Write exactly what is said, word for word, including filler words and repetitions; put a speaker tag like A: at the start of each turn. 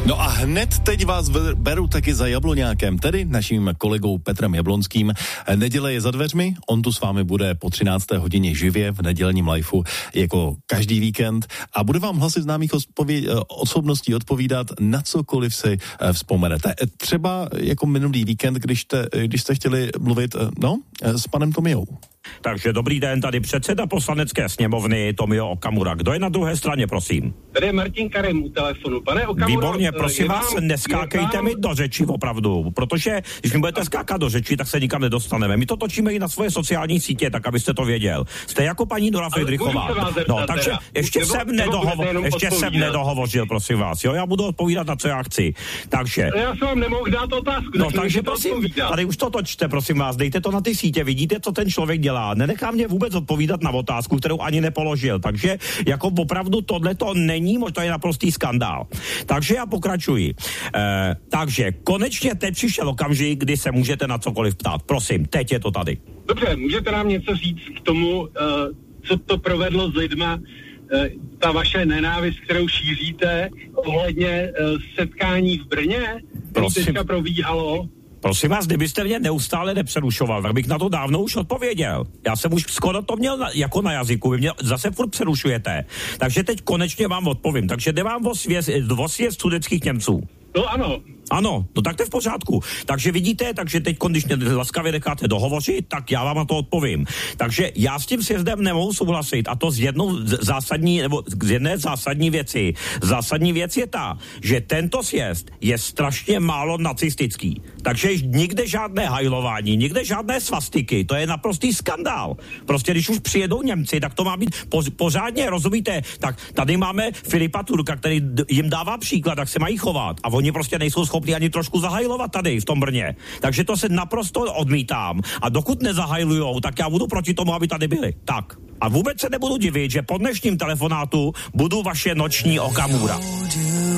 A: No a hned teď vás beru taky za Jabloňákem, tedy naším kolegou Petrem Jablonským. Neděle je za dveřmi, on tu s vámi bude po třinácté hodině živě v nedělním liveu jako každý víkend a bude vám hlasy známých ospově- osobností odpovídat na cokoliv si vzpomenete. Třeba jako minulý víkend, když, te, když jste chtěli mluvit, no, s panem Tomijou.
B: Takže dobrý den, tady předseda poslanecké sněmovny Tomio Okamura. Kdo je na druhé straně, prosím?
C: Tady je Martin Karim u telefonu. Pane Okamuro,
B: výborně, prosím vás,
C: vám,
B: neskákejte
C: vám...
B: mi do řeči opravdu, protože když mi budete skákat do řeči, tak se nikam nedostaneme. My to točíme i na svoje sociální sítě, tak abyste to věděl. Jste jako paní Nora Friedrichová. No, takže ještě nebo, jsem, nebo nedohovo- ještě jsem nedohovořil, prosím vás. Jo, já budu odpovídat na co já chci. Takže...
C: Já se vám nemohu dát otázku.
B: No, takže prosím, tady už to točte, prosím vás, dejte to na ty sítě, vidíte, co ten člověk dělá. Nenechá mě vůbec odpovídat na otázku, kterou ani nepoložil. Takže jako opravdu tohle to není, možná je naprostý skandál. Takže já pokračuji. E, takže konečně teď přišel okamžik, kdy se můžete na cokoliv ptát. Prosím, teď je to tady.
C: Dobře, můžete nám něco říct k tomu, uh, co to provedlo s lidma, uh, ta vaše nenávist, kterou šíříte ohledně uh, setkání v Brně, které teďka probíhalo?
B: Prosím vás, kdybyste mě neustále nepřerušoval, tak bych na to dávno už odpověděl. Já jsem už skoro to měl na, jako na jazyku, vy mě zase furt přerušujete. Takže teď konečně vám odpovím. Takže jde vám o svěst, o svěst sudetských Němců.
C: No ano.
B: Ano, no tak to je v pořádku. Takže vidíte, takže teď, když mě laskavě necháte dohovořit, tak já vám na to odpovím. Takže já s tím sjezdem nemohu souhlasit a to z jednou zásadní, nebo z jedné zásadní věci. Zásadní věc je ta, že tento sjezd je strašně málo nacistický. Takže nikde žádné hajlování, nikde žádné svastiky, to je naprostý skandál. Prostě když už přijedou Němci, tak to má být pořádně, rozumíte? Tak tady máme Filipa Turka, který jim dává příklad, jak se mají chovat a oni prostě nejsou schopni ani trošku zahajlovat tady v tom Brně. Takže to se naprosto odmítám. A dokud nezahajlujou, tak já budu proti tomu, aby tady byli. Tak. A vůbec se nebudu divit, že po dnešním telefonátu budu vaše noční Okamura.